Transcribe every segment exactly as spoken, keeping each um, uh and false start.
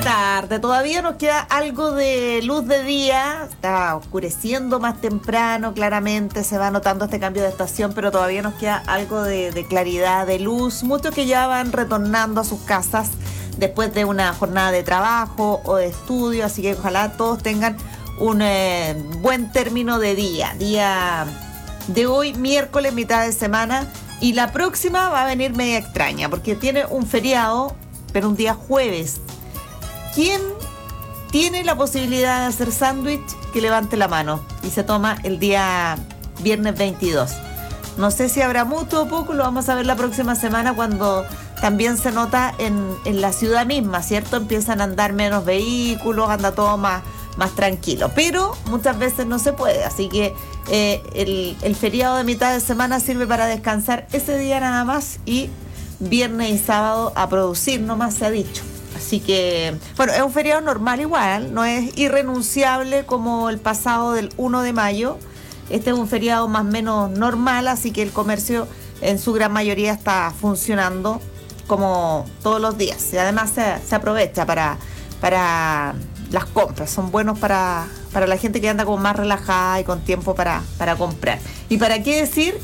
tarde. Todavía nos queda algo de luz de día. Está oscureciendo más temprano, claramente. Se va notando este cambio de estación, pero todavía nos queda algo de, de claridad, de luz. Muchos que ya van retornando a sus casas después de una jornada de trabajo o de estudio. Así que ojalá todos tengan un eh, buen término de día. Día de hoy, miércoles, mitad de semana. Y la próxima va a venir media extraña, porque tiene un feriado, pero un día jueves. ¿Quién tiene la posibilidad de hacer sándwich? Que levante la mano y se toma el día viernes veintidós. No sé si habrá mucho o poco, lo vamos a ver la próxima semana cuando también se nota en, en la ciudad misma, ¿cierto? Empiezan a andar menos vehículos, anda todo más, más tranquilo, pero muchas veces no se puede, así que eh, el, el feriado de mitad de semana sirve para descansar ese día nada más y viernes y sábado a producir, nomás se ha dicho. Así que, bueno, es un feriado normal igual, no es irrenunciable como el pasado del uno de mayo. Este es un feriado más o menos normal, así que el comercio en su gran mayoría está funcionando como todos los días. Y además se, se aprovecha para, para las compras, son buenos para, para la gente que anda como más relajada y con tiempo para, para comprar. ¿Y para qué decir?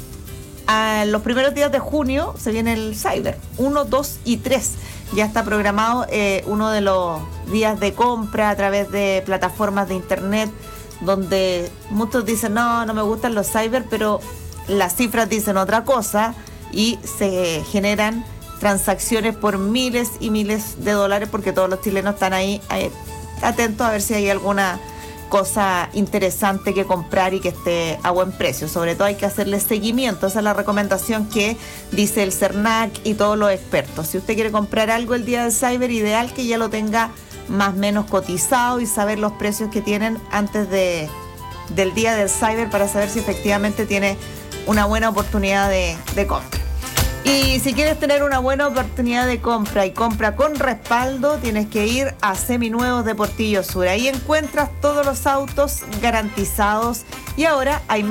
A los primeros días de junio se viene el Cyber, uno, dos y tres. Ya está programado eh, uno de los días de compra a través de plataformas de internet, donde muchos dicen, no, no me gustan los cyber, pero las cifras dicen otra cosa y se generan transacciones por miles y miles de dólares, porque todos los chilenos están ahí eh, atentos a ver si hay alguna cosa interesante que comprar y que esté a buen precio. Sobre todo hay que hacerle seguimiento. Esa es la recomendación que dice el CERNAC y todos los expertos. Si usted quiere comprar algo el día del Cyber, ideal que ya lo tenga más o menos cotizado y saber los precios que tienen antes de, del día del Cyber, para saber si efectivamente tiene una buena oportunidad de, de compra. Y si quieres tener una buena oportunidad de compra y compra con respaldo, tienes que ir a Seminuevos de Portillo Sur. Ahí encuentras todos los autos garantizados y ahora hay más